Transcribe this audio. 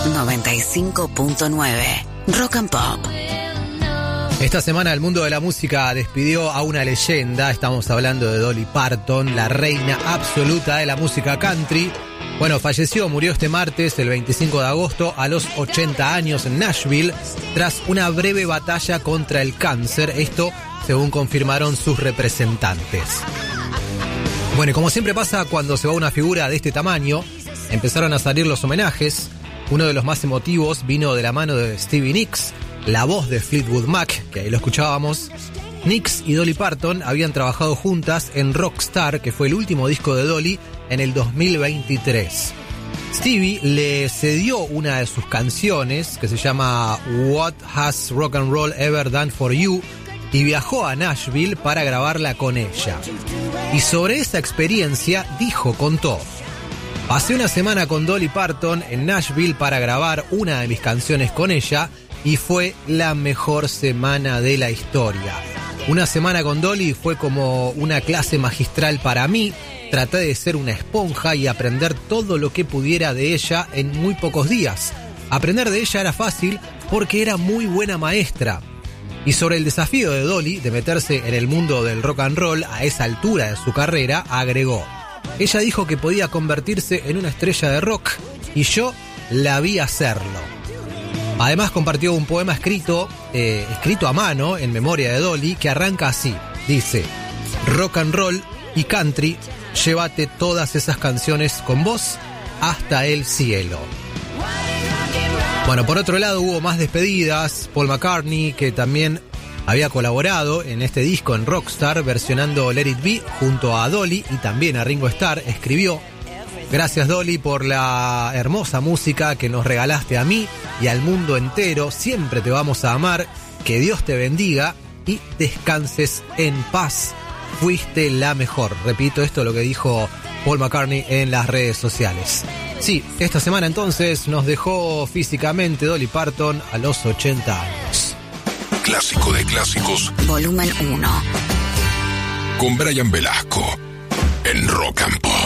95.9 Rock and Pop. Esta semana el mundo de la música despidió a una leyenda. Estamos hablando de Dolly Parton, la reina absoluta de la música country. Bueno, murió este martes, el 25 de agosto, a los 80 años en Nashville, tras una breve batalla contra el cáncer. Esto, según confirmaron sus representantes. Bueno, y como siempre pasa cuando se va una figura de este tamaño, empezaron a salir los homenajes. Uno de los más emotivos vino de la mano de Stevie Nicks, la voz de Fleetwood Mac, que ahí lo escuchábamos. Nicks y Dolly Parton habían trabajado juntas en Rockstar, que fue el último disco de Dolly, en el 2023. Stevie le cedió una de sus canciones, que se llama What Has Rock and Roll Ever Done For You, y viajó a Nashville para grabarla con ella. Y sobre esa experiencia contó: pasé una semana con Dolly Parton en Nashville para grabar una de mis canciones con ella y fue la mejor semana de la historia. Una semana con Dolly fue como una clase magistral para mí. Traté de ser una esponja y aprender todo lo que pudiera de ella en muy pocos días. Aprender de ella era fácil porque era muy buena maestra. Y sobre el desafío de Dolly de meterse en el mundo del rock and roll a esa altura de su carrera, agregó: ella dijo que podía convertirse en una estrella de rock y yo la vi hacerlo. Además compartió un poema escrito a mano en memoria de Dolly que arranca así. Dice: rock and roll y country, llévate todas esas canciones con vos hasta el cielo. Bueno, por otro lado hubo más despedidas. Paul McCartney, que también había colaborado en este disco en Rockstar, versionando Let It Be junto a Dolly y también a Ringo Starr, escribió: gracias Dolly por la hermosa música que nos regalaste a mí y al mundo entero. Siempre te vamos a amar. Que Dios te bendiga y descanses en paz. Fuiste la mejor. Repito, esto es lo que dijo Paul McCartney en las redes sociales. Sí, esta semana entonces nos dejó físicamente Dolly Parton a los 80 años. Clásico de clásicos. Volumen 1. Con Brian Velasco en Rock and Pop.